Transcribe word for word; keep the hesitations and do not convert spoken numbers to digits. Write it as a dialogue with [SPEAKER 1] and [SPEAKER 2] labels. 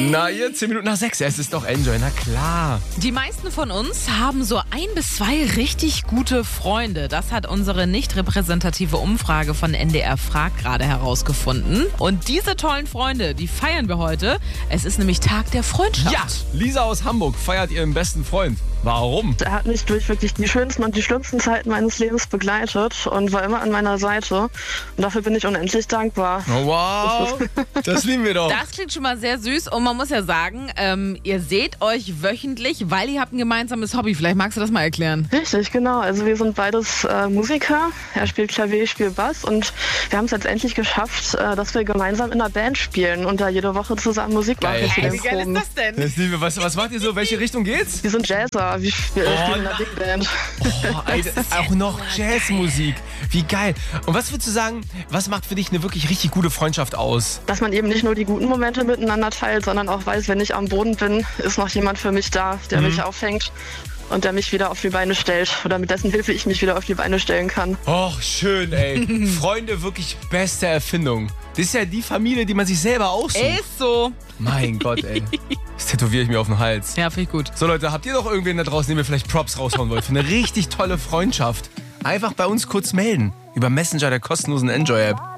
[SPEAKER 1] Na, ihr zehn Minuten nach sechs. Es ist doch Enjoy, na klar.
[SPEAKER 2] Die meisten von uns haben so ein bis zwei richtig gute Freunde. Das hat unsere nicht repräsentative Umfrage von N D R Frag gerade herausgefunden. Und diese tollen Freunde, die feiern wir heute. Es ist nämlich Tag der Freundschaft.
[SPEAKER 1] Ja, Lisa aus Hamburg feiert ihren besten Freund. Warum?
[SPEAKER 3] Er hat mich durch wirklich die schönsten und die schlimmsten Zeiten meines Lebens begleitet und war immer an meiner Seite. Und dafür bin ich unendlich dankbar.
[SPEAKER 1] Oh, wow, das lieben wir doch.
[SPEAKER 2] Das klingt schon mal sehr süß und man muss ja sagen, ähm, ihr seht euch wöchentlich, weil ihr habt ein gemeinsames Hobby. Vielleicht magst du das mal erklären.
[SPEAKER 3] Richtig, genau. Also wir sind beides äh, Musiker. Er spielt Klavier, ich spiele Bass und wir haben es jetzt endlich geschafft, äh, dass wir gemeinsam in einer Band spielen und da jede Woche zusammen Musik machen.
[SPEAKER 1] Geil.
[SPEAKER 3] zu den
[SPEAKER 2] Wie geil
[SPEAKER 3] Proben.
[SPEAKER 2] ist das denn?
[SPEAKER 1] Das lieben wir. Was, was macht ihr so? Welche Richtung geht's?
[SPEAKER 3] Wir sind Jazzer, wir spielen,
[SPEAKER 1] Oh,
[SPEAKER 3] spielen in einer Big Band.
[SPEAKER 1] Oh, Alter, auch noch Jazzmusik. Wie geil. Und was würdest du sagen, was macht für dich eine wirklich richtig gute Freundschaft aus?
[SPEAKER 3] Dass man eben nicht nur die guten Momente miteinander teilt, sondern auch weiß, wenn ich am Boden bin, ist noch jemand für mich da, der
[SPEAKER 1] Mhm.
[SPEAKER 3] mich auffängt und der mich wieder auf die Beine stellt oder mit dessen Hilfe ich mich wieder auf die Beine stellen kann.
[SPEAKER 1] Och, schön, ey. Freunde, wirklich beste Erfindung. Das ist ja die Familie, die man sich selber aussucht.
[SPEAKER 2] Ist so.
[SPEAKER 1] Mein Gott, ey. Das tätowiere ich mir auf den Hals.
[SPEAKER 2] Ja, finde ich gut.
[SPEAKER 1] So, Leute, habt ihr noch irgendwen da draußen, den ihr vielleicht Props raushauen wollt? Für eine richtig tolle Freundschaft. Einfach bei uns kurz melden. Über Messenger der kostenlosen Enjoy-App.